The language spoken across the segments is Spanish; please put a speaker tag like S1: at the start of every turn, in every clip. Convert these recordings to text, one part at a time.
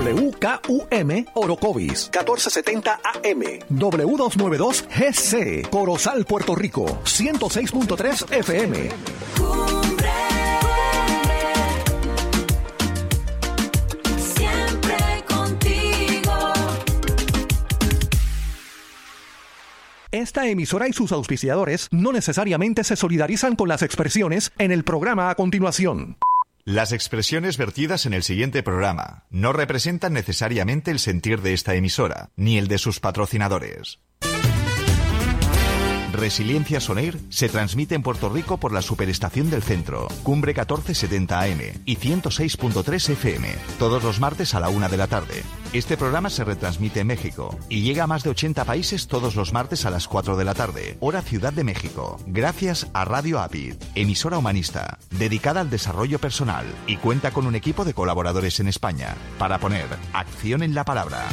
S1: WKUM Orocovis, 1470 AM, W292GC, Corozal, Puerto Rico, 106.3 FM. Esta emisora y sus auspiciadores no necesariamente se solidarizan con las expresiones en el programa a continuación.
S2: Las expresiones vertidas en el siguiente programa no representan necesariamente el sentir de esta emisora, ni el de sus patrocinadores. Resiliencia On Air se transmite en Puerto Rico por la Superestación del Centro, Cumbre 1470 AM y 106.3 FM, todos los martes a la 1 de la tarde. Este programa se retransmite en México y llega a más de 80 países todos los martes a las 4 de la tarde, hora Ciudad de México, gracias a Radio Apid, emisora humanista, dedicada al desarrollo personal y cuenta con un equipo de colaboradores en España, para poner acción en la palabra.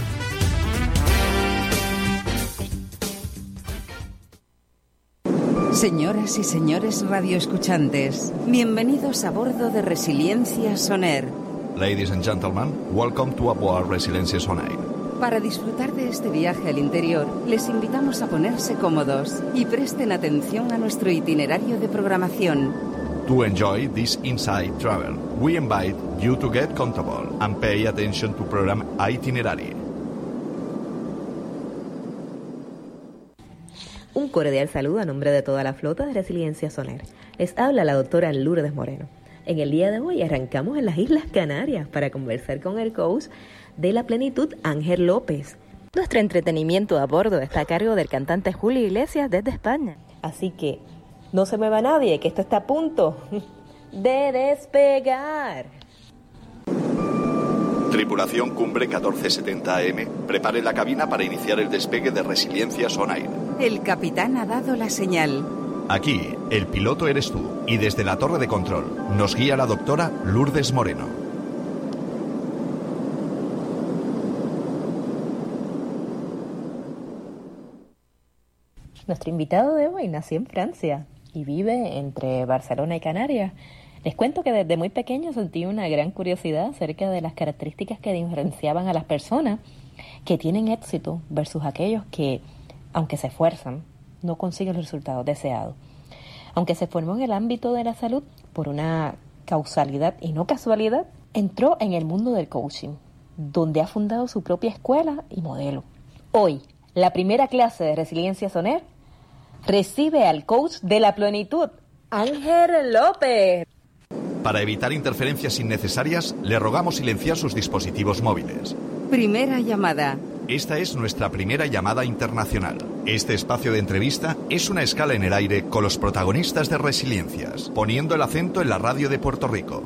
S3: Señoras y señores radioescuchantes, bienvenidos a bordo de Resiliencia On Air.
S2: Ladies and gentlemen, welcome to aboard Resiliencia On Air.
S3: Para disfrutar de este viaje al interior, les invitamos a ponerse cómodos y presten atención a nuestro itinerario de programación.
S2: To enjoy this inside travel, we invite you to get comfortable and pay attention to program itinerary.
S4: Un cordial saludo a nombre de toda la flota de Resiliencia On Air. Les habla la doctora Lourdes Moreno. En el día de hoy arrancamos en las Islas Canarias para conversar con el coach de la plenitud, Ángel López. Nuestro entretenimiento a bordo está a cargo del cantante Julio Iglesias desde España. Así que no se me va nadie, que esto está a punto de despegar.
S2: Tripulación Cumbre 1470 AM, prepare la cabina para iniciar el despegue de Resiliencia On Air.
S3: El capitán ha dado la señal.
S2: Aquí, el piloto eres tú, y desde la torre de control nos guía la doctora Lourdes Moreno.
S4: Nuestro invitado de hoy nació en Francia y vive entre Barcelona y Canarias. Les cuento que desde muy pequeño sentí una gran curiosidad acerca de las características que diferenciaban a las personas que tienen éxito versus aquellos que, aunque se esfuerzan, no consiguen los resultados deseados. Aunque se formó en el ámbito de la salud por una causalidad y no casualidad, entró en el mundo del coaching, donde ha fundado su propia escuela y modelo. Hoy, la primera clase de Resiliencia On Air recibe al coach de la plenitud, Ángel López.
S2: Para evitar interferencias innecesarias, le rogamos silenciar sus dispositivos móviles.
S3: Primera llamada.
S2: Esta es nuestra primera llamada internacional. Este espacio de entrevista es una escala en el aire con los protagonistas de Resiliencias, poniendo el acento en la radio de Puerto Rico.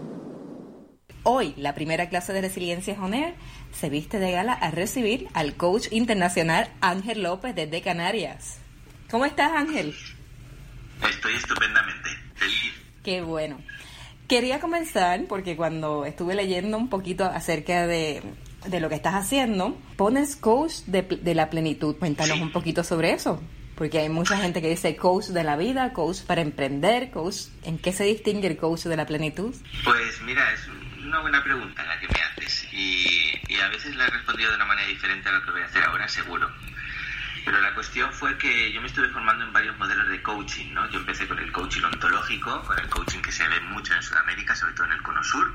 S4: Hoy, la primera clase de Resiliencia On Air se viste de gala a recibir al coach internacional Ángel López desde Canarias. ¿Cómo estás, Ángel?
S5: Estoy estupendamente feliz.
S4: Qué bueno. Quería comenzar porque cuando estuve leyendo un poquito acerca de lo que estás haciendo, pones coach de la plenitud. Cuéntanos un poquito sobre eso, porque hay mucha gente que dice coach de la vida, coach para emprender, coach. ¿En qué se distingue el coach de la plenitud?
S5: Pues mira, es una buena pregunta la que me haces y a veces la he respondido de una manera diferente a lo que voy a hacer ahora, seguro. Pero la cuestión fue que yo me estuve formando en varios modelos de coaching, ¿no? Yo empecé con el coaching ontológico, con el coaching que se ve mucho en Sudamérica, sobre todo en el Cono Sur,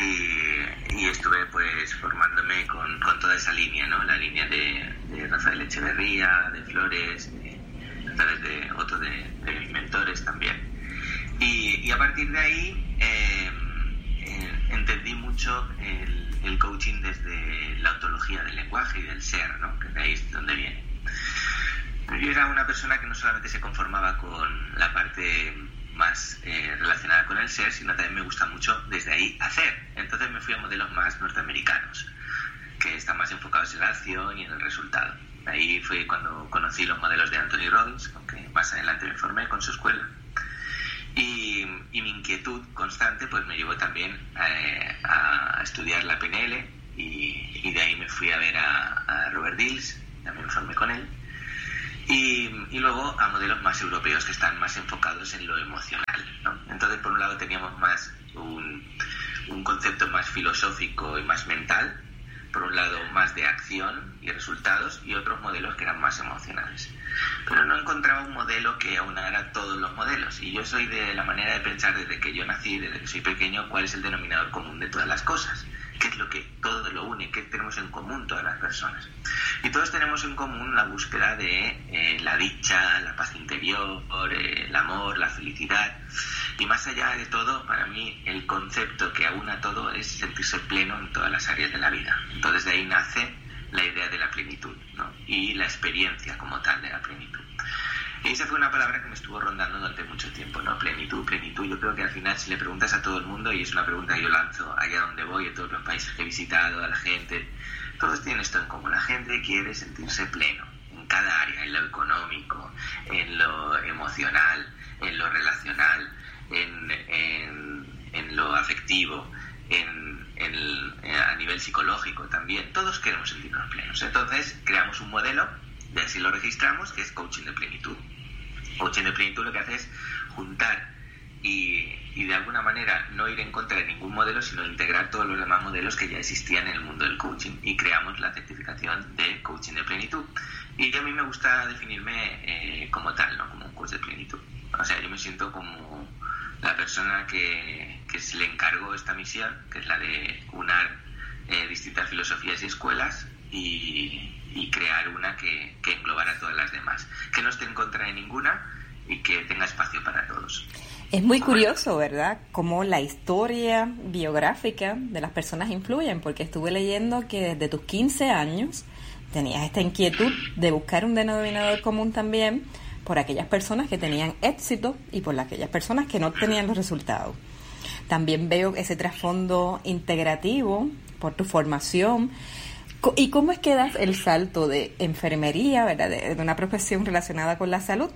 S5: y estuve pues formándome con toda esa línea, ¿no? La línea de Rafael Echeverría, de Flores, a través de otros de mis mentores también. Y a partir de ahí entendí mucho el coaching desde la ontología del lenguaje y del ser, ¿no? Que de ahí es donde viene. Yo era una persona que no solamente se conformaba con la parte más relacionada con el ser, sino también me gusta mucho desde ahí hacer. Entonces me fui a modelos más norteamericanos, que están más enfocados en la acción y en el resultado. Ahí fue cuando conocí los modelos de Anthony Robbins, aunque más adelante me formé con su escuela. Y mi inquietud constante pues me llevó también a estudiar la PNL y de ahí me fui a ver a Robert Dills, también me formé con él. Y luego a modelos más europeos que están más enfocados en lo emocional, ¿no? Entonces, por un lado teníamos más un concepto más filosófico y más mental, por un lado más de acción y resultados, y otros modelos que eran más emocionales. Pero no encontraba un modelo que aunara todos los modelos, y yo soy de la manera de pensar desde que yo nací, desde que soy pequeño, cuál es el denominador común de todas las cosas, qué es lo que todo lo une, qué tenemos en común todas las personas. Y todos tenemos en común la búsqueda de la dicha, la paz interior, el amor, la felicidad. Y más allá de todo, para mí el concepto que aúna todo es sentirse pleno en todas las áreas de la vida. Entonces de ahí nace la idea de la plenitud, ¿no? Y la experiencia como tal de la plenitud. Y esa fue una palabra que me estuvo rondando durante mucho tiempo, ¿no? Plenitud. Yo creo que al final, si le preguntas a todo el mundo, y es una pregunta que yo lanzo allá donde voy, en todos los países que he visitado, a la gente, todos tienen esto en común. La gente quiere sentirse pleno en cada área, en lo económico, en lo emocional, en lo relacional, en lo afectivo, a nivel psicológico también. Todos queremos sentirnos plenos. Entonces creamos un modelo, y así lo registramos, que es coaching de plenitud. Coaching de plenitud lo que hace es juntar y de alguna manera no ir en contra de ningún modelo, sino integrar todos los demás modelos que ya existían en el mundo del coaching, y creamos la certificación de coaching de plenitud. Y a mí me gusta definirme como tal, ¿no? Como un coach de plenitud. O sea, yo me siento como la persona que se le encargó esta misión, que es la de unar distintas filosofías y escuelas y crear una que englobara todas las demás, que no esté en contra de ninguna y que tenga espacio para todos.
S4: Es muy curioso, ¿verdad?, cómo la historia biográfica de las personas influyen, porque estuve leyendo que desde tus 15 años tenías esta inquietud de buscar un denominador común también por aquellas personas que tenían éxito y por aquellas personas que no tenían los resultados. También veo ese trasfondo integrativo por tu formación. ¿Y cómo es que das el salto de enfermería, ¿verdad?, de una profesión relacionada con la salud?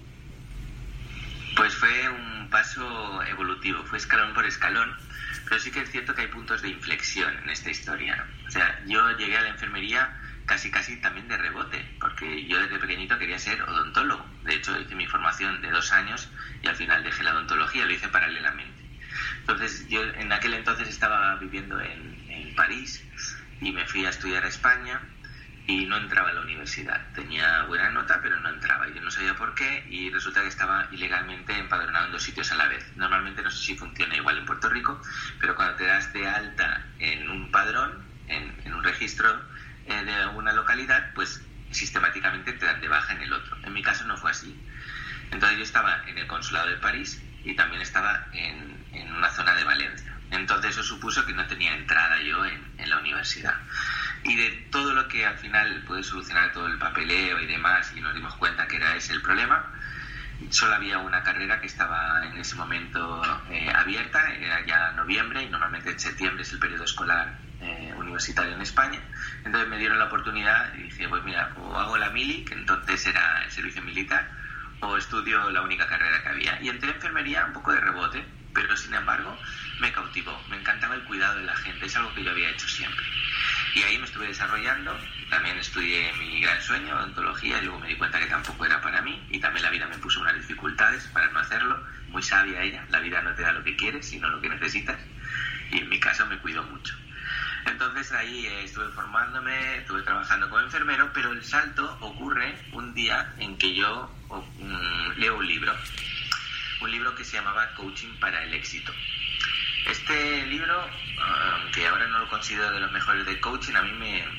S5: Pues fue un paso evolutivo, fue escalón por escalón, pero sí que es cierto que hay puntos de inflexión en esta historia, ¿no? O sea, yo llegué a la enfermería casi también de rebote, porque yo desde pequeñito quería ser odontólogo. De hecho, hice mi formación de 2 años y al final dejé la odontología, lo hice paralelamente. Entonces, yo en aquel entonces estaba viviendo en París y me fui a estudiar a España y no entraba a la universidad. Tenía buena nota, pero no entraba. Yo no sabía por qué y resulta que estaba ilegalmente empadronado en 2 sitios a la vez. Normalmente no sé si funciona igual en Puerto Rico, pero cuando te das de alta en un padrón, en un registro de una localidad, pues sistemáticamente te dan de baja en el otro. En mi caso no fue así. Entonces yo estaba en el consulado de París y también estaba en una zona de Valencia. Entonces eso supuso que no tenía entrada yo en la universidad. Y de todo lo que al final puede solucionar todo el papeleo y demás, y nos dimos cuenta que era ese el problema, solo había una carrera que estaba en ese momento abierta, era ya noviembre, y normalmente en septiembre es el periodo escolar universitario en España. Entonces me dieron la oportunidad y dije, pues mira, o hago la mili, que entonces era el servicio militar, o estudio la única carrera que había. Y entré en enfermería un poco de rebote, pero sin embargo me cautivó, me encantaba el cuidado de la gente, es algo que yo había hecho siempre. Y ahí me estuve desarrollando, también estudié mi gran sueño, odontología, y luego me di cuenta que tampoco era para mí, y también la vida me puso unas dificultades para no hacerlo. Muy sabia ella, la vida no te da lo que quieres, sino lo que necesitas, y en mi caso me cuidó mucho. Entonces ahí estuve formándome, estuve trabajando como enfermero, pero el salto ocurre un día en que yo leo un libro que se llamaba Coaching para el éxito. Este libro, que ahora no lo considero de los mejores de coaching, a mí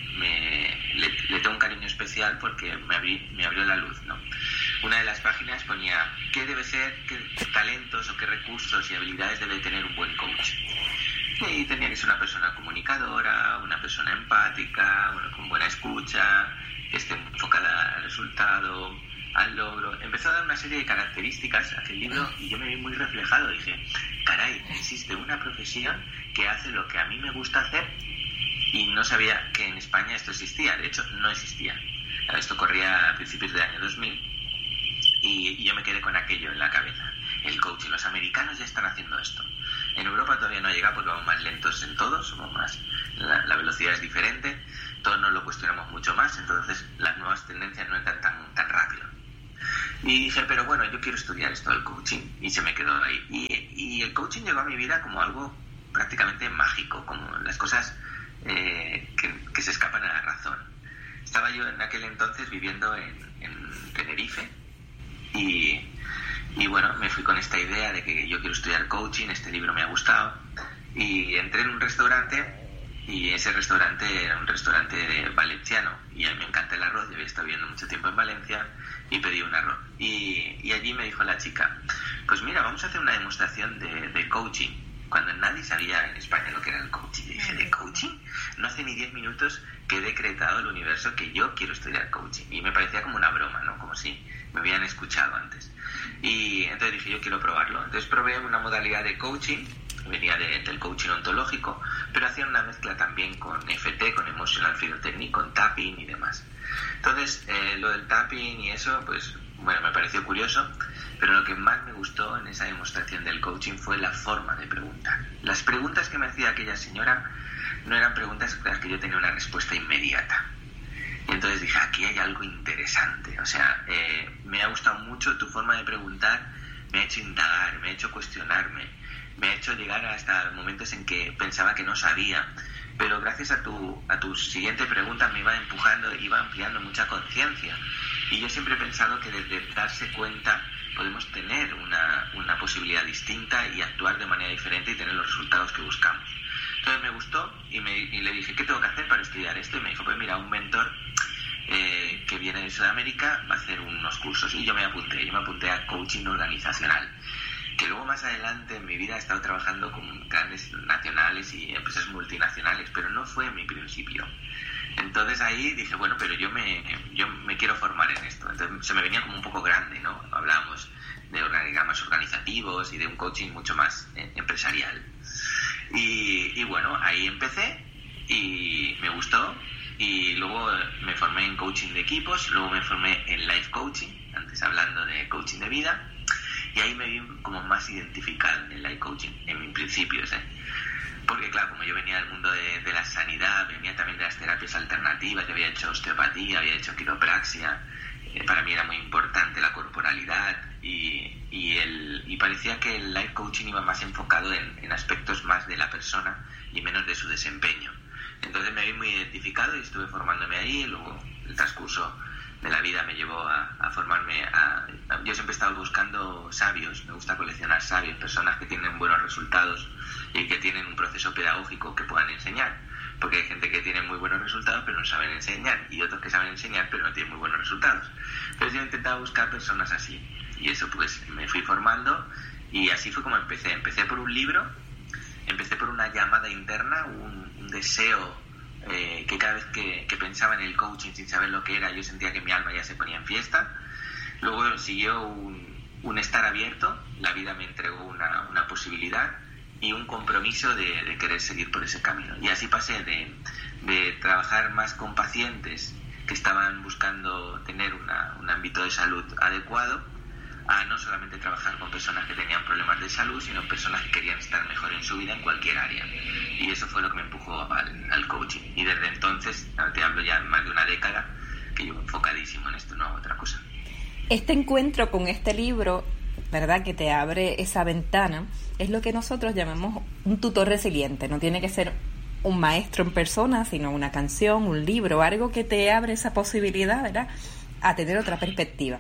S5: le tengo un cariño especial porque me abrió la luz, ¿no? Una de las páginas ponía qué debe ser, qué talentos o qué recursos y habilidades debe tener un buen coach. Y tenía que ser una persona comunicadora, una persona empática, con buena escucha, que esté enfocada al resultado, al logro. Empezó a dar una serie de características a aquel libro y yo me vi muy reflejado. Dije, caray, existe una profesión que hace lo que a mí me gusta hacer, y no sabía que en España esto existía. De hecho, no existía. Esto corría a principios del año 2000 y yo me quedé con aquello en la cabeza. El coaching, los americanos ya están haciendo esto. En Europa todavía no llega porque vamos más lentos en todo, somos más, la velocidad es diferente, todos nos lo cuestionamos mucho más, entonces las nuevas tendencias no entran tan rápido. Y dije, pero bueno, yo quiero estudiar esto del coaching, y se me quedó ahí. Y el coaching llegó a mi vida como algo prácticamente mágico, como las cosas que que se escapan a la razón. Estaba yo en aquel entonces viviendo en Tenerife y bueno, me fui con esta idea de que yo quiero estudiar coaching, este libro me ha gustado, y entré en un restaurante, y ese restaurante era un restaurante valenciano, y a mí me encanta el arroz, yo había estado viviendo mucho tiempo en Valencia, y pedí un arroz. Y allí me dijo la chica, pues mira, vamos a hacer una demostración de coaching, cuando nadie sabía en España lo que era el coaching. Y dije, ¿de coaching? No hace ni 10 minutos que he decretado el universo que yo quiero estudiar coaching. Y me parecía como una broma, ¿no? Como si me habían escuchado antes. Y entonces dije, yo quiero probarlo. Entonces probé una modalidad de coaching, venía del coaching ontológico, pero hacía una mezcla también con EFT, con Emotional Freedom Technique, con tapping y demás. Entonces, lo del tapping y eso, pues, bueno, me pareció curioso, pero lo que más me gustó en esa demostración del coaching fue la forma de preguntar. Las preguntas que me hacía aquella señora no eran preguntas a las que yo tenía una respuesta inmediata. Y entonces dije, aquí hay algo interesante. O sea, me ha gustado mucho tu forma de preguntar, me ha hecho indagar, me ha hecho cuestionarme, me ha hecho llegar hasta momentos en que pensaba que no sabía. Pero gracias a tu siguiente pregunta me iba empujando, iba ampliando mucha conciencia. Y yo siempre he pensado que desde darse cuenta podemos tener una posibilidad distinta y actuar de manera diferente y tener los resultados que buscamos. Entonces me gustó y le dije, ¿qué tengo que hacer para estudiar esto? Y me dijo, pues mira, un mentor que viene de Sudamérica va a hacer unos cursos. Y yo me apunté a coaching organizacional, que luego más adelante en mi vida he estado trabajando con grandes nacionales y empresas multinacionales, pero no fue mi principio. Entonces ahí dije, bueno, pero yo me quiero formar en esto. Entonces se me venía como un poco grande, ¿no? Hablábamos de organigramas organizativos y de un coaching mucho más empresarial. Y bueno, ahí empecé y me gustó. Y luego me formé en coaching de equipos, luego me formé en life coaching, antes hablando de coaching de vida. Y ahí me vi como más identificado en el life coaching, en mis principios, Porque claro, como yo venía del mundo de la sanidad, venía también de las terapias alternativas, yo había hecho osteopatía, había hecho quiropraxia, para mí era muy importante la corporalidad y parecía que el life coaching iba más enfocado en aspectos más de la persona y menos de su desempeño. Entonces me vi muy identificado y estuve formándome ahí, luego el transcurso de la vida me llevó a formarme yo siempre he estado buscando sabios, me gusta coleccionar sabios, personas que tienen buenos resultados y que tienen un proceso pedagógico que puedan enseñar, porque hay gente que tiene muy buenos resultados pero no saben enseñar, y otros que saben enseñar pero no tienen muy buenos resultados. Entonces yo he intentado buscar personas así, y eso pues me fui formando, y así fue como empecé por un libro, empecé por una llamada interna, un deseo que cada vez que pensaba en el coaching sin saber lo que era, yo sentía que mi alma ya se ponía en fiesta. Luego siguió un estar abierto, la vida me entregó una posibilidad y un compromiso de querer seguir por ese camino. Y así pasé de trabajar más con pacientes que estaban buscando tener un ámbito de salud adecuado, a no solamente trabajar con personas que tenían problemas de salud, sino personas que querían estar mejor en su vida en cualquier área. Y eso fue lo que me empujó al coaching. Y desde entonces, te hablo ya más de una década, que llevo enfocadísimo en esto, no hago otra cosa.
S4: Este encuentro con este libro, ¿verdad?, que te abre esa ventana, es lo que nosotros llamamos un tutor resiliente. No tiene que ser un maestro en persona, sino una canción, un libro, algo que te abre esa posibilidad, ¿verdad?, a tener otra perspectiva.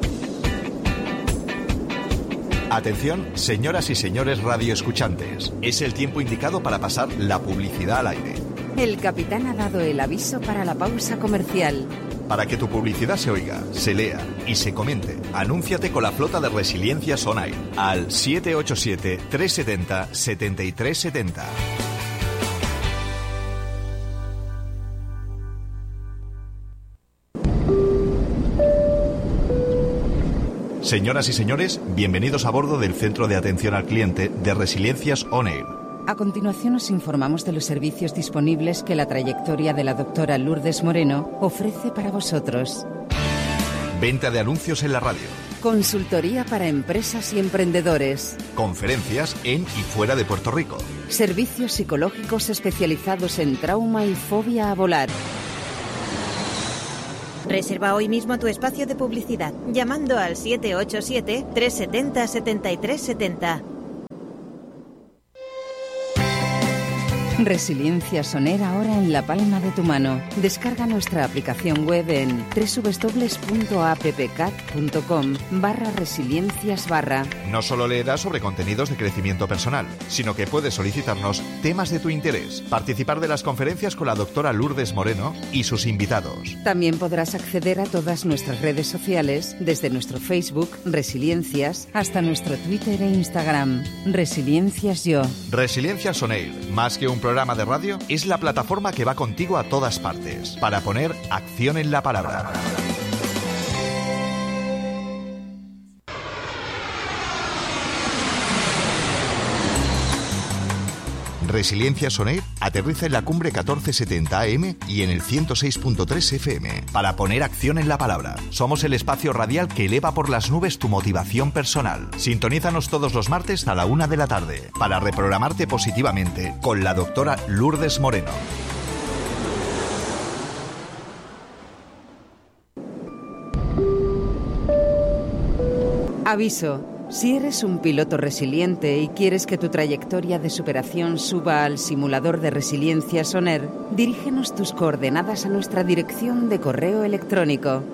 S2: Atención, señoras y señores radioescuchantes. Es el tiempo indicado para pasar la publicidad al aire.
S3: El capitán ha dado el aviso para la pausa comercial.
S2: Para que tu publicidad se oiga, se lea y se comente, anúnciate con la flota de Resiliencia On Air al 787-370-7370. Señoras y señores, bienvenidos a bordo del Centro de Atención al Cliente de Resiliencias On Air.
S3: A continuación os informamos de los servicios disponibles que la trayectoria de la doctora Lourdes Moreno ofrece para vosotros.
S2: Venta de anuncios en la radio.
S3: Consultoría para empresas y emprendedores.
S2: Conferencias en y fuera de Puerto Rico.
S3: Servicios psicológicos especializados en trauma y fobia a volar.
S6: Reserva hoy mismo tu espacio de publicidad llamando al 787-370-7370.
S3: Resiliencia Soner ahora en la palma de tu mano. Descarga nuestra aplicación web en www.appcat.com/resiliencias/.
S2: No solo leerás sobre contenidos de crecimiento personal, sino que puedes solicitarnos temas de tu interés, participar de las conferencias con la doctora Lourdes Moreno y sus invitados.
S3: También podrás acceder a todas nuestras redes sociales, desde nuestro Facebook, Resiliencias, hasta nuestro Twitter e Instagram, Resiliencias Yo.
S2: Resiliencia Soner, más que un programa de radio, es la plataforma que va contigo a todas partes, para poner acción en la palabra. Resiliencia Soner aterriza en la cumbre 1470 AM y en el 106.3 FM para poner acción en la palabra. Somos el espacio radial que eleva por las nubes tu motivación personal. Sintonízanos todos los martes a la 1 de la tarde para reprogramarte positivamente con la doctora Lourdes Moreno.
S3: Aviso. Si eres un piloto resiliente y quieres que tu trayectoria de superación suba al simulador de Resiliencia Soner, dirígenos tus coordenadas a nuestra dirección de correo electrónico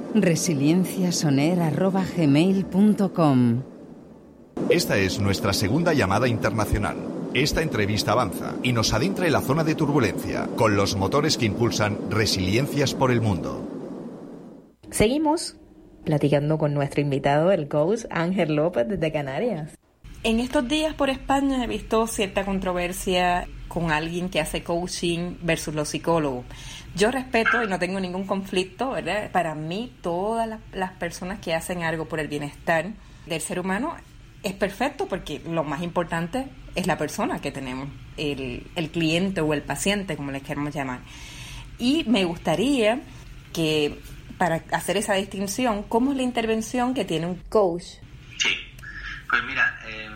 S3: resilienciasoner@gmail.com.
S2: Esta es nuestra segunda llamada internacional. Esta entrevista avanza y nos adentra en la zona de turbulencia, con los motores que impulsan resiliencias por el mundo.
S4: Seguimos platicando con nuestro invitado, el coach Ángel López desde Canarias. En estos días por España he visto cierta controversia con alguien que hace coaching versus los psicólogos. Yo respeto y no tengo ningún conflicto, ¿verdad? Para mí, todas las personas que hacen algo por el bienestar del ser humano es perfecto, porque lo más importante es la persona que tenemos, el cliente o el paciente, como les queremos llamar. Y me gustaría que, para hacer esa distinción, ¿cómo es la intervención que tiene un coach?
S5: Sí, pues mira,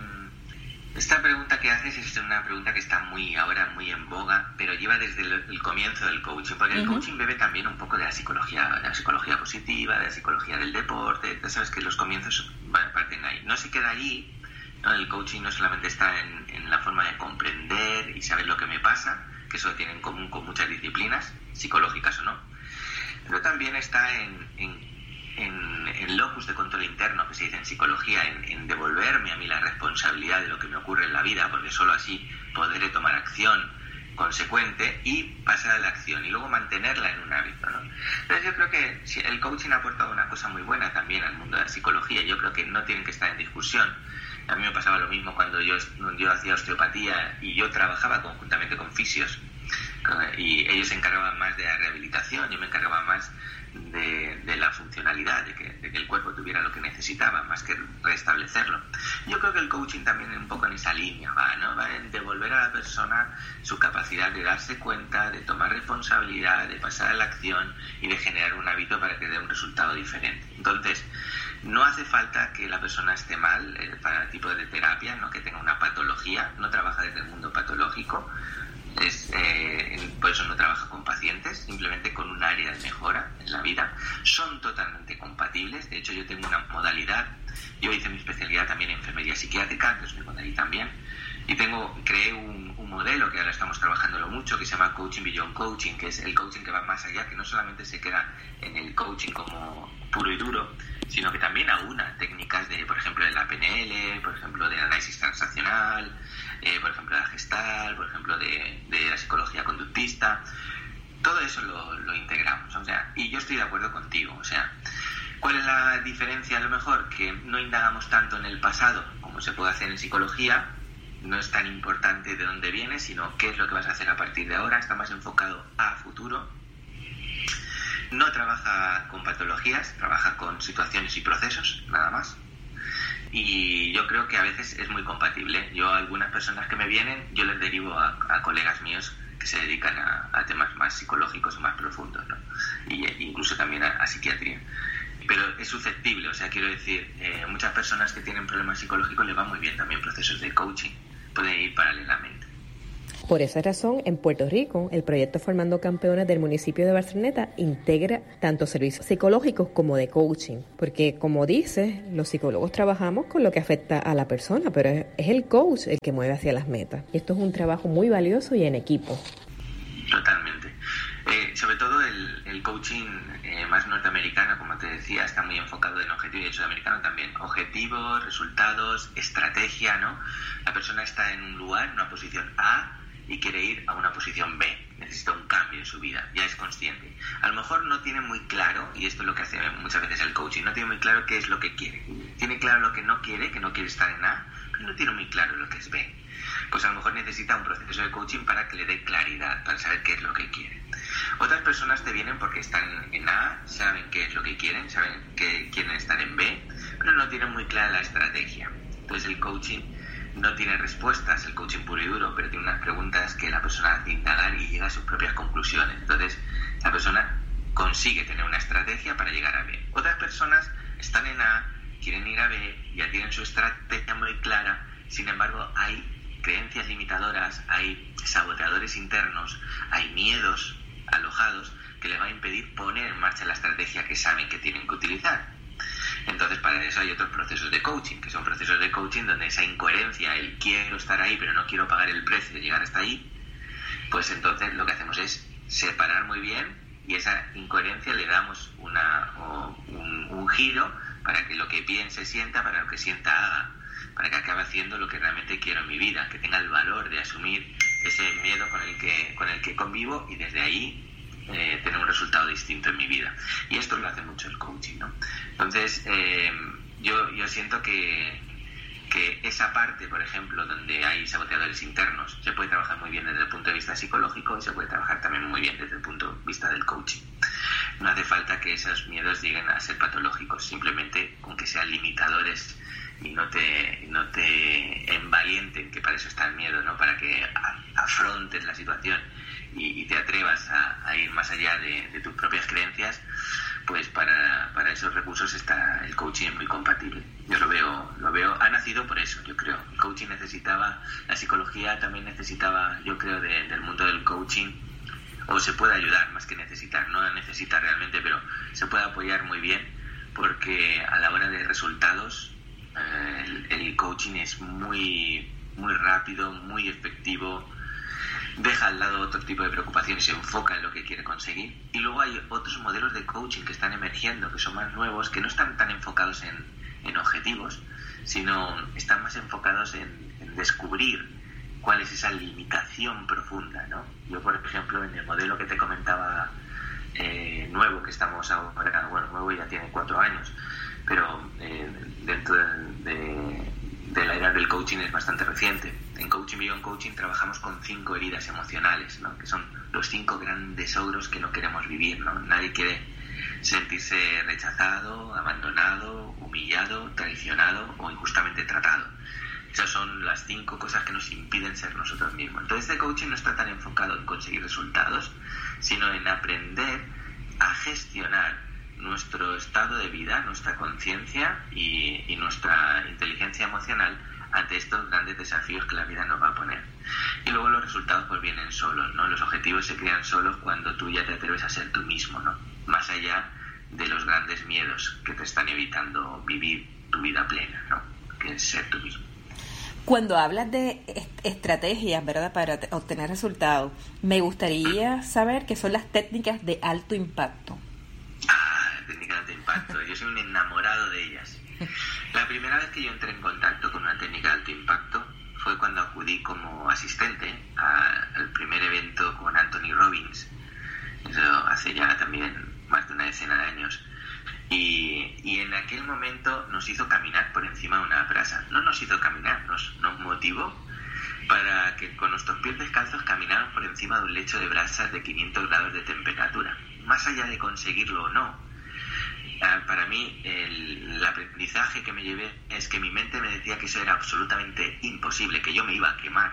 S5: esta pregunta que haces es una pregunta que está ahora muy en boga, pero lleva desde el comienzo del coaching, porque el coaching bebe también un poco de la psicología positiva, de la psicología del deporte. Ya sabes que los comienzos parten ahí. No se queda allí, ¿no? El coaching no solamente está en la forma de comprender y saber lo que me pasa, que eso tiene en común con muchas disciplinas, psicológicas o no, pero también está en locus de control interno, que se dice en psicología, en devolverme a mí la responsabilidad de lo que me ocurre en la vida, porque solo así podré tomar acción consecuente y pasar a la acción y luego mantenerla en un hábito, ¿no? Entonces yo creo que el coaching ha aportado una cosa muy buena también al mundo de la psicología. Yo creo que no tienen que estar en discusión. A mí me pasaba lo mismo cuando yo hacía osteopatía y yo trabajaba conjuntamente con fisios, y ellos se encargaban más de la rehabilitación, yo me encargaba más de la funcionalidad, de que el cuerpo tuviera lo que necesitaba, más que restablecerlo. Yo creo que el coaching también un poco en esa línea va, ¿no? Va en devolver a la persona su capacidad de darse cuenta, de tomar responsabilidad, de pasar a la acción y de generar un hábito para que dé un resultado diferente. Entonces, no hace falta que la persona esté mal para el tipo de terapia, no que tenga una patología, no trabaja desde el mundo patológico. Por eso no trabaja con pacientes, simplemente con un área de mejora en la vida. Son totalmente compatibles. De hecho, yo tengo una modalidad. Yo hice mi especialidad también en enfermería psiquiátrica, entonces me encontré ahí también. Y creé un modelo que ahora estamos trabajándolo mucho, que se llama Coaching Beyond Coaching, que es el coaching que va más allá, que no solamente se queda en el coaching como puro y duro, sino que también aúna técnicas de, por ejemplo, de la PNL, por ejemplo, de análisis transaccional, por ejemplo, de la Gestalt, por ejemplo, de la psicología conductista. Todo eso lo integramos, o sea, y yo estoy de acuerdo contigo. O sea, ¿cuál es la diferencia? A lo mejor que no indagamos tanto en el pasado como se puede hacer en psicología. No es tan importante de dónde vienes, sino qué es lo que vas a hacer a partir de ahora. Está más enfocado a futuro. No trabaja con patologías, trabaja con situaciones y procesos, nada más. Y yo creo que a veces es muy compatible. Yo a algunas personas que me vienen, yo les derivo a colegas míos que se dedican a temas más psicológicos o más profundos, ¿no? Y incluso también a psiquiatría. Pero es susceptible, o sea, quiero decir, muchas personas que tienen problemas psicológicos les va muy bien también procesos de coaching, pueden ir paralelamente.
S4: Por esa razón, en Puerto Rico, el proyecto Formando Campeones del municipio de Barceloneta integra tanto servicios psicológicos como de coaching, porque como dices, los psicólogos trabajamos con lo que afecta a la persona, pero es el coach el que mueve hacia las metas. Esto es un trabajo muy valioso y en equipo.
S5: Totalmente. Sobre todo el coaching más norteamericano, como te decía, está muy enfocado en objetivos, y el sudamericano también. Objetivos, resultados, estrategia, ¿no? La persona está en un lugar, en una posición A, y quiere ir a una posición B. Necesita un cambio en su vida, ya es consciente. A lo mejor no tiene muy claro, y esto es lo que hace muchas veces el coaching, no tiene muy claro qué es lo que quiere. Tiene claro lo que no quiere, que no quiere estar en A, pero no tiene muy claro lo que es B. Pues a lo mejor necesita un proceso de coaching para que le dé claridad, para saber qué es lo que quiere. Otras personas te vienen porque están en A, saben qué es lo que quieren, saben que quieren estar en B, pero no tienen muy clara la estrategia. Entonces el coaching no tiene respuestas, el coaching puro y duro, pero tiene unas preguntas que la persona hace indagar y llega a sus propias conclusiones. Entonces la persona consigue tener una estrategia para llegar a B. Otras personas están en A, quieren ir a B, ya tienen su estrategia muy clara, sin embargo hay creencias limitadoras, hay saboteadores internos, hay miedos alojados que les va a impedir poner en marcha la estrategia que saben que tienen que utilizar. Entonces para eso hay otros procesos de coaching, que son procesos de coaching donde esa incoherencia, el quiero estar ahí pero no quiero pagar el precio de llegar hasta ahí, pues entonces lo que hacemos es separar muy bien y esa incoherencia le damos un giro para que lo que piense sienta, para lo que sienta haga, para que acabe haciendo lo que realmente quiero en mi vida, que tenga el valor de asumir ese miedo con el que convivo y desde ahí tener un resultado distinto en mi vida. Y esto lo hace mucho el coaching, ¿no? Entonces yo siento que esa parte, por ejemplo, donde hay saboteadores internos, se puede trabajar muy bien desde el punto de vista psicológico y se puede trabajar también muy bien desde el punto de vista del coaching. No hace falta que esos miedos lleguen a ser patológicos, simplemente con que sean limitadores y no te envalienten, que para eso está el miedo, ¿no? Para que afrontes la situación y te atrevas a ir más allá de tus propias creencias, pues para esos recursos está el coaching muy compatible. Yo lo veo, ha nacido por eso, yo creo. El coaching necesitaba, la psicología también necesitaba, yo creo, del mundo del coaching, o se puede ayudar más que necesitar, no necesita realmente, pero se puede apoyar muy bien, porque a la hora de resultados el coaching es muy, muy rápido, muy efectivo, deja al lado otro tipo de preocupaciones, se enfoca en lo que quiere conseguir. Y luego hay otros modelos de coaching que están emergiendo, que son más nuevos, que no están tan enfocados en objetivos, sino están más enfocados en descubrir cuál es esa limitación profunda, ¿no? Yo, por ejemplo, en el modelo que te comentaba nuevo, que estamos ahora, bueno, nuevo ya tiene 4 años, pero dentro de la era del coaching es bastante reciente. En Coaching Beyond Coaching trabajamos con 5 heridas emocionales, ¿no? Que son los 5 grandes ogros que no queremos vivir, ¿no? Nadie quiere sentirse rechazado, abandonado, humillado, traicionado o injustamente tratado. Esas son las 5 cosas que nos impiden ser nosotros mismos. Entonces este coaching no está tan enfocado en conseguir resultados, sino en aprender a gestionar nuestro estado de vida, nuestra conciencia y nuestra inteligencia emocional ante estos grandes desafíos que la vida nos va a poner. Y luego los resultados pues vienen solos, ¿no? Los objetivos se crean solos cuando tú ya te atreves a ser tú mismo, ¿no? Más allá de los grandes miedos que te están evitando vivir tu vida plena, ¿no? Que es ser tú mismo.
S4: Cuando hablas de estrategias, ¿verdad?, para obtener resultados, me gustaría saber qué son las técnicas de alto impacto.
S5: Técnicas de alto impacto. Yo soy un enamorado de ellas. La primera vez que yo entré en contacto con una técnica de alto impacto fue cuando acudí como asistente al primer evento con Anthony Robbins. Eso hace ya también más de una decena de años. Y en aquel momento nos hizo caminar por encima de una brasa. No nos hizo caminar, nos motivó para que con nuestros pies descalzos camináramos por encima de un lecho de brasas de 500 grados de temperatura. Más allá de conseguirlo o no, para mí el aprendizaje que me llevé es que mi mente me decía que eso era absolutamente imposible, que yo me iba a quemar,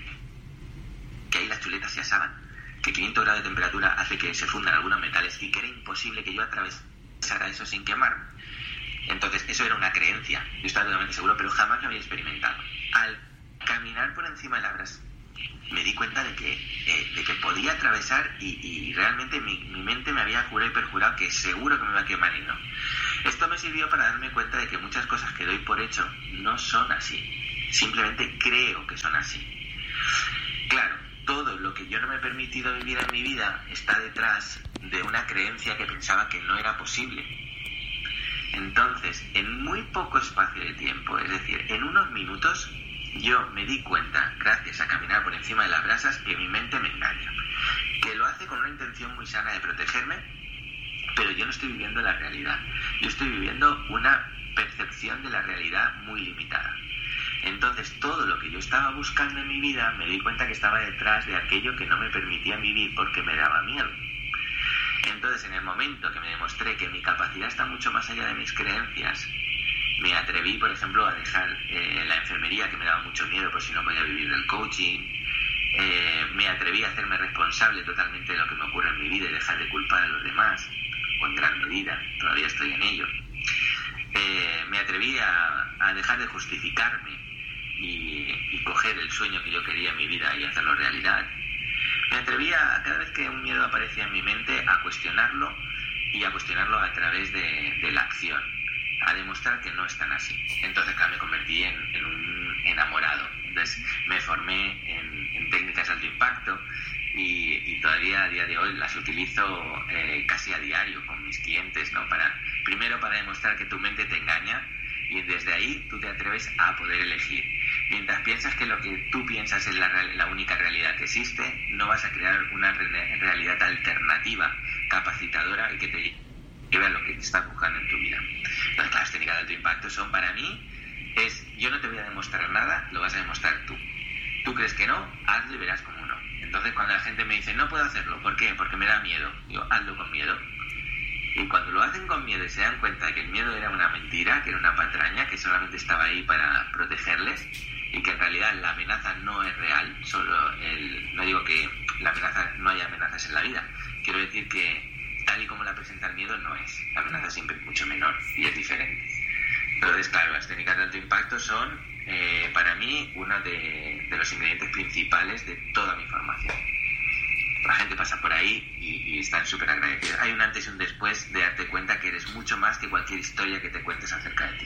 S5: que ahí las chuletas se asaban, que 500 grados de temperatura hace que se fundan algunos metales y que era imposible que yo atravesara eso sin quemarme. Entonces eso era una creencia, yo estaba totalmente seguro, pero jamás lo había experimentado. Al caminar por encima de la brasa me di cuenta de que podía atravesar y realmente mi mente me había jurado y perjurado que seguro que me iba a quemar y no. Esto me sirvió para darme cuenta de que muchas cosas que doy por hecho no son así. Simplemente creo que son así. Claro, todo lo que yo no me he permitido vivir en mi vida está detrás de una creencia que pensaba que no era posible. Entonces, en muy poco espacio de tiempo, es decir, en unos minutos, yo me di cuenta, gracias a caminar por encima de las brasas, que mi mente me engaña. Que lo hace con una intención muy sana de protegerme, pero yo no estoy viviendo la realidad. Yo estoy viviendo una percepción de la realidad muy limitada. Entonces, todo lo que yo estaba buscando en mi vida, me di cuenta que estaba detrás de aquello que no me permitía vivir porque me daba miedo. Entonces, en el momento que me demostré que mi capacidad está mucho más allá de mis creencias, me atreví, por ejemplo, a dejar la enfermería, que me daba mucho miedo por si no podía vivir del coaching. Me atreví a hacerme responsable totalmente de lo que me ocurre en mi vida y dejar de culpar a los demás, o en gran medida, todavía estoy en ello. Me atreví a dejar de justificarme y coger el sueño que yo quería en mi vida y hacerlo realidad. Me atreví a, cada vez que un miedo aparecía en mi mente, a cuestionarlo y a cuestionarlo a través de la acción, a demostrar que no es tan así. Entonces, claro, me convertí en un enamorado. Entonces, me formé en técnicas de alto impacto y todavía a día de hoy las utilizo casi a diario con mis clientes, ¿no? Primero para demostrar que tu mente te engaña y desde ahí tú te atreves a poder elegir. Mientras piensas que lo que tú piensas es la única realidad que existe, no vas a crear una realidad alternativa, capacitadora y que te lleve a lo que estás buscando en tu vida. Entonces, las técnicas de alto impacto son, para mí, yo no te voy a demostrar nada, lo vas a demostrar tú. Tú crees que no, hazlo y verás cómo no. Entonces, cuando la gente me dice, no puedo hacerlo, ¿por qué? Porque me da miedo. Digo, hazlo con miedo. Y cuando lo hacen con miedo y se dan cuenta de que el miedo era una mentira, que era una patraña, que solamente estaba ahí para protegerles, y que en realidad la amenaza no es real, no digo que no haya amenazas en la vida, quiero decir que tal y como la presenta el miedo no es, la amenaza siempre es mucho menor y es diferente. Entonces, claro, las técnicas de alto impacto son para mí uno de los ingredientes principales de toda mi formación. La gente pasa por ahí y están súper agradecidos. Hay un antes y un después de darte cuenta que eres mucho más que cualquier historia que te cuentes acerca de ti.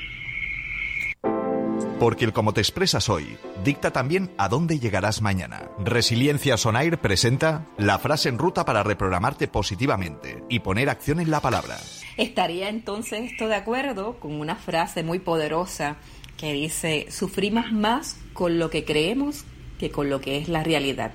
S2: Porque el cómo te expresas hoy dicta también a dónde llegarás mañana. Resiliencia On Air presenta la frase en ruta para reprogramarte positivamente y poner acción en la palabra.
S4: ¿Estaría entonces esto de acuerdo con una frase muy poderosa que dice: sufrimos más con lo que creemos que con lo que es la realidad?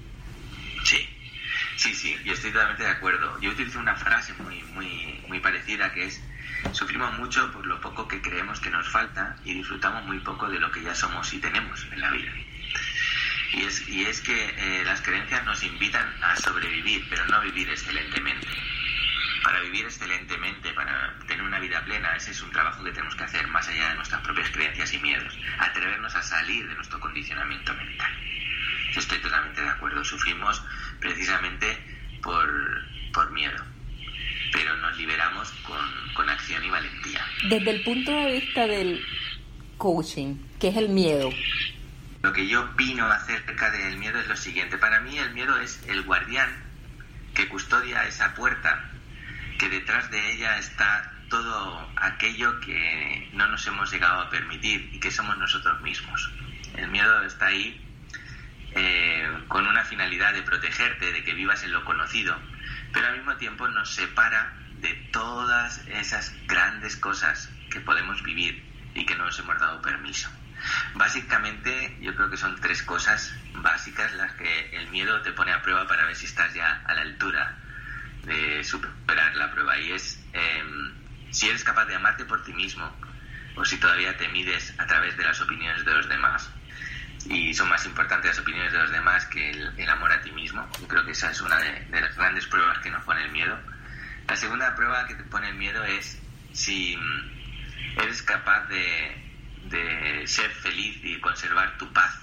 S5: Sí, yo estoy totalmente de acuerdo. Yo utilizo una frase muy parecida, que es: sufrimos mucho por lo poco que creemos que nos falta y disfrutamos muy poco de lo que ya somos y tenemos en la vida. Y es que las creencias nos invitan a sobrevivir, pero no a vivir excelentemente. Para vivir excelentemente, para tener una vida plena, ese es un trabajo que tenemos que hacer más allá de nuestras propias creencias y miedos, atrevernos a salir de nuestro condicionamiento mental. Yo estoy totalmente de acuerdo. Sufrimos precisamente por miedo, pero nos liberamos con acción y valentía.
S4: Desde el punto de vista del coaching, ¿qué es el miedo?
S5: Lo que yo opino acerca del miedo es lo siguiente. Para mí el miedo es el guardián que custodia esa puerta, que detrás de ella está todo aquello que no nos hemos llegado a permitir y que somos nosotros mismos. El miedo está ahí con una finalidad de protegerte, de que vivas en lo conocido, pero al mismo tiempo nos separa de todas esas grandes cosas que podemos vivir y que no nos hemos dado permiso. Básicamente, yo creo que son tres cosas básicas las que el miedo te pone a prueba para ver si estás ya a la altura de superar la prueba, y es si eres capaz de amarte por ti mismo o si todavía te mides a través de las opiniones de los demás y son más importantes las opiniones de los demás que el amor a ti mismo. Yo creo que esa es una de las grandes pruebas que nos pone el miedo. La segunda prueba que te pone el miedo es si eres capaz de ser feliz y conservar tu paz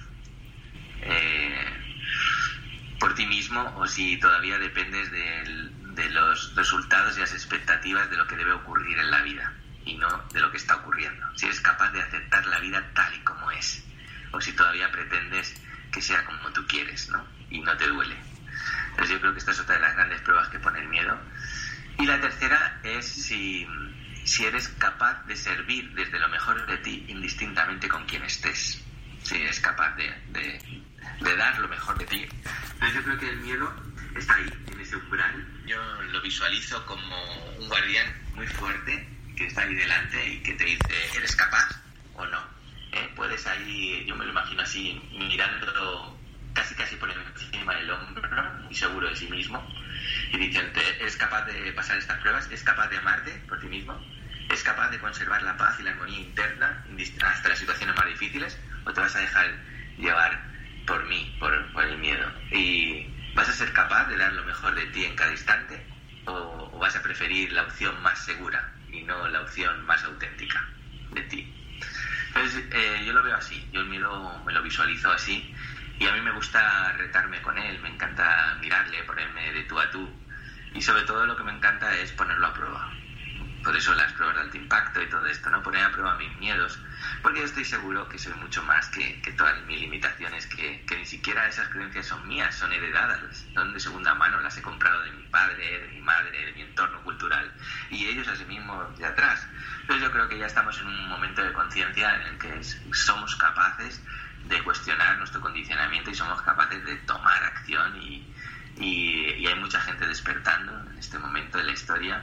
S5: por ti mismo, o si todavía dependes de los resultados y las expectativas de lo que debe ocurrir en la vida y no de lo que está ocurriendo. Si eres capaz de aceptar la vida tal y como es, o si todavía pretendes que sea como tú quieres, ¿no? Y no te duele. Entonces yo creo que esta es otra de las grandes pruebas que pone el miedo. Y la tercera es si eres capaz de servir desde lo mejor de ti indistintamente con quien estés. Si eres capaz de dar lo mejor de ti. Entonces yo creo que el miedo está ahí, en ese umbral. Yo lo visualizo como un guardián muy fuerte que está ahí delante y que te dice, ¿eres capaz o no? Puedes ahí, yo me lo imagino así, mirando casi por encima del hombro, muy seguro de sí mismo, y diciendo, ¿eres capaz de pasar estas pruebas? ¿Eres capaz de amarte por ti mismo? ¿Eres capaz de conservar la paz y la armonía interna hasta las situaciones más difíciles? ¿O te vas a dejar llevar por mí, por el miedo? ¿Y vas a ser capaz de dar lo mejor de ti en cada instante? ¿O vas a preferir la opción más segura y no la opción más auténtica de ti? Entonces yo lo veo así, yo el miedo me lo visualizo así, y a mí me gusta retarme con él, me encanta mirarle, ponerme de tú a tú, y sobre todo lo que me encanta es ponerlo a prueba. Por eso las pruebas de alto impacto y todo esto, ¿no? Poner a prueba mis miedos, porque yo estoy seguro que soy mucho más que todas mis limitaciones, que ni siquiera esas creencias son mías, son heredadas, son de segunda mano, las he comprado de mi padre, de mi madre, de mi entorno cultural, y ellos así mismo de atrás. Entonces yo creo que ya estamos en un momento de conciencia en el que somos capaces de cuestionar nuestro condicionamiento y somos capaces de tomar acción, y hay mucha gente despertando en este momento de la historia.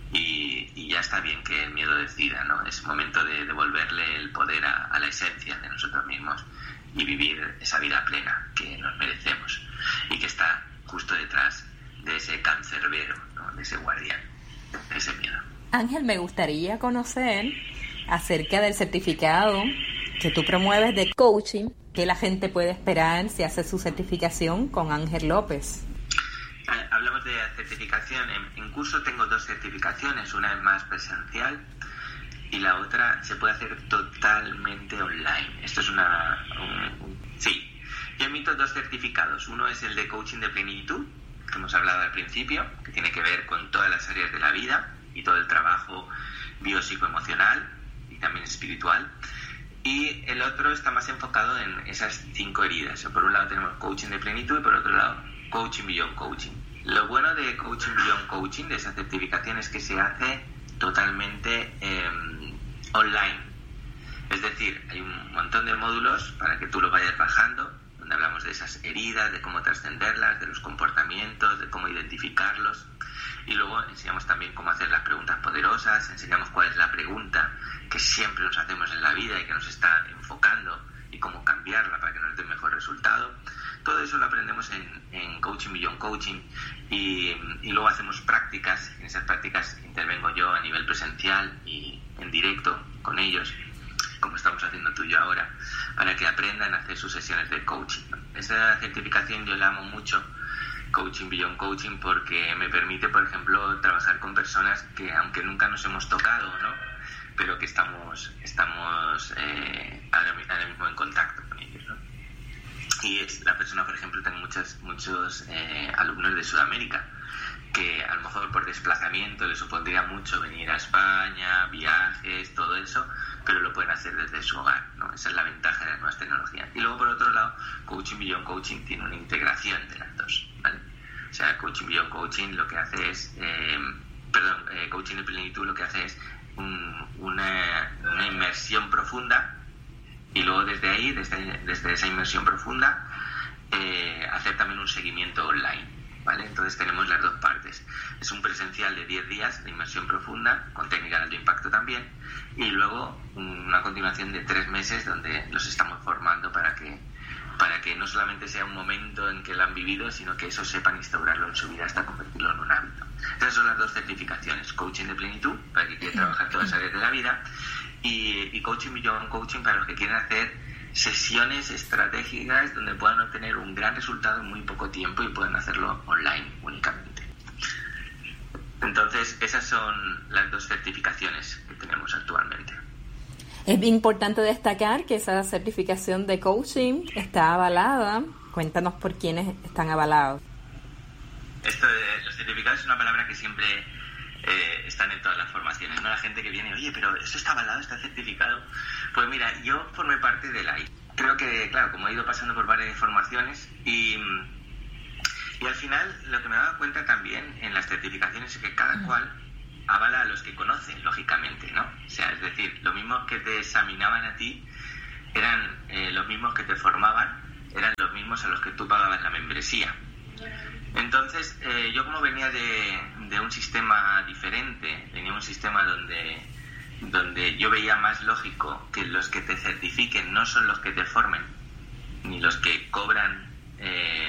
S5: Y ya está bien que el miedo decida, ¿no? Es momento de devolverle el poder a la esencia de nosotros mismos y vivir esa vida plena que nos merecemos y que está justo detrás de ese cancerbero, ¿no? De ese guardián, de ese miedo.
S4: Ángel, me gustaría conocer acerca del certificado que tú promueves de coaching, que la gente puede esperar si hace su certificación con Ángel López.
S5: Hablamos de certificación. En curso tengo 2 certificaciones. Una es más presencial y la otra se puede hacer totalmente online. Esto es sí. Yo emito 2 certificados. Uno es el de coaching de plenitud, que hemos hablado al principio, que tiene que ver con todas las áreas de la vida y todo el trabajo biopsicoemocional y también espiritual. Y el otro está más enfocado en esas 5 heridas. Por un lado tenemos coaching de plenitud y por otro lado coaching beyond coaching. Lo bueno de coaching beyond coaching, de esa certificación, es que se hace totalmente online. Es decir, hay un montón de módulos para que tú lo vayas bajando, donde hablamos de esas heridas, de cómo trascenderlas, de los comportamientos, de cómo identificarlos. Y luego enseñamos también cómo hacer las preguntas poderosas, enseñamos cuál es la pregunta que siempre nos hacemos en la vida y que nos está enfocando y cómo cambiarla para que nos dé un mejor resultado. Todo eso lo aprendemos en Coaching Beyond Coaching y luego hacemos prácticas. En esas prácticas intervengo yo a nivel presencial y en directo con ellos, como estamos haciendo tú y yo ahora, para que aprendan a hacer sus sesiones de coaching. Esa certificación yo la amo mucho, Coaching Beyond Coaching, porque me permite, por ejemplo, trabajar con personas que, aunque nunca nos hemos tocado, ¿no?, pero que estamos ahora mismo en contacto con ellos, ¿no? Y la persona, por ejemplo, tengo muchos alumnos de Sudamérica que a lo mejor por desplazamiento les supondría mucho venir a España, viajes, todo eso, pero lo pueden hacer desde su hogar, ¿no? Esa es la ventaja de las nuevas tecnologías. Y luego, por otro lado, Coaching Beyond Coaching tiene una integración de las dos, ¿vale? O sea, Coaching Beyond Coaching lo que hace es... Coaching de plenitud lo que hace es una inmersión profunda, y luego desde ahí, desde esa inmersión profunda, hacer también un seguimiento online, ¿vale? Entonces tenemos las dos partes. Es un presencial de 10 días de inmersión profunda, con técnica de alto impacto también, y luego una continuación de 3 meses donde los estamos formando para que no solamente sea un momento en que lo han vivido, sino que eso sepan instaurarlo en su vida hasta convertirlo en un hábito. Entonces son las dos certificaciones: coaching de plenitud, para el que quiere trabajar todas las áreas de la vida, y coaching beyond coaching para los que quieren hacer sesiones estratégicas donde puedan obtener un gran resultado en muy poco tiempo y puedan hacerlo online únicamente. Entonces esas son las dos certificaciones que tenemos actualmente.
S4: Es bien importante destacar que esa certificación de coaching está avalada. Cuéntanos por quiénes están avalados.
S5: Esto de los certificados es una palabra que siempre están en todas las formaciones, ¿no? La gente que viene, oye, pero ¿eso está avalado, está certificado? Pues mira, yo formé parte de la ISO creo que, claro, como he ido pasando por varias formaciones y al final lo que me daba cuenta también en las certificaciones es que cada cual avala a los que conoce, lógicamente, ¿no? O sea, es decir, los mismos que te examinaban a ti eran los mismos que te formaban, eran los mismos a los que tú pagabas la membresía. Entonces, yo como venía de un sistema diferente, venía de un sistema donde yo veía más lógico que los que te certifiquen no son los que te formen, ni los que cobran